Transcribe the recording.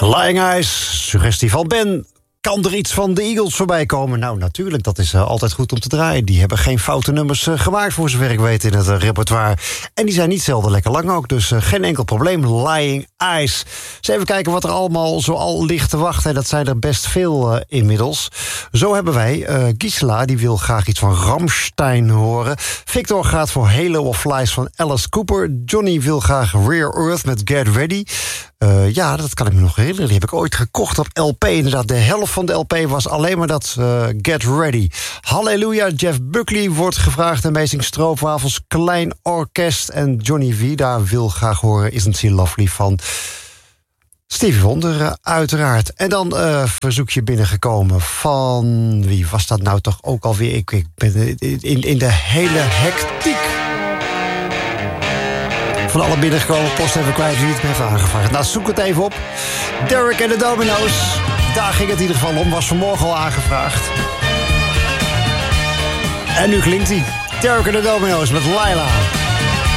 Lying Eyes, suggestie van Ben. Kan er iets van de Eagles voorbij komen? Nou, natuurlijk, dat is altijd goed om te draaien. Die hebben geen foute nummers gemaakt, voor zover ik weet, in het repertoire. En die zijn niet zelden lekker lang ook, dus geen enkel probleem. Lying Eyes. Dus even kijken wat er allemaal zo al ligt te wachten. En dat zijn er best veel inmiddels. Zo hebben wij Gisela, die wil graag iets van Rammstein horen. Victor gaat voor Halo of Flies van Alice Cooper. Johnny wil graag Rare Earth met Get Ready. Ja, dat kan ik me nog herinneren. Die heb ik ooit gekocht op LP. Inderdaad, de helft van de LP was alleen maar dat Get Ready. Halleluja, Jeff Buckley wordt gevraagd. Amazing Stroopwafels, Klein Orkest. En Johnny Vida wil graag horen Isn't She Lovely van Stevie Wonder, uiteraard. En dan verzoekje binnengekomen van... Wie was dat nou toch ook alweer? Ik ben in de hele hectiek van alle binnengekomen post even kwijt wie het me heeft aangevraagd. Nou, zoek het even op. Derek en de Domino's. Daar ging het in ieder geval om. Was vanmorgen al aangevraagd. En nu klinkt hij. Derek en de Domino's met Laila.